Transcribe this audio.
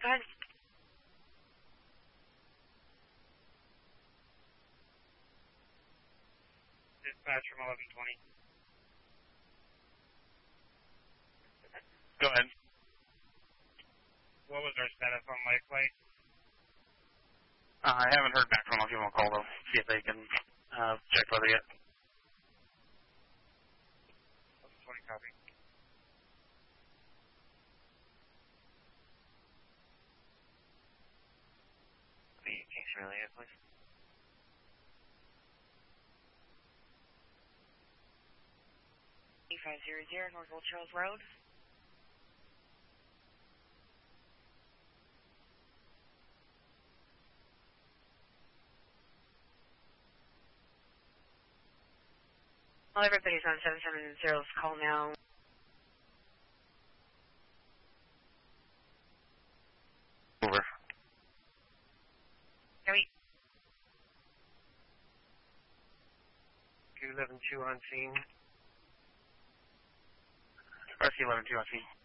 Go ahead. Dispatch from 1120. Go ahead. What was our status on Life Flight? I haven't heard back from them. I'll give them a call, though, see if they can check whether yet. 1120 copy. Case related, please. E500 North Old Charles Road. Well, everybody's on 770's call now. Over. Copy. 212 on scene. RC 11-2 on scene.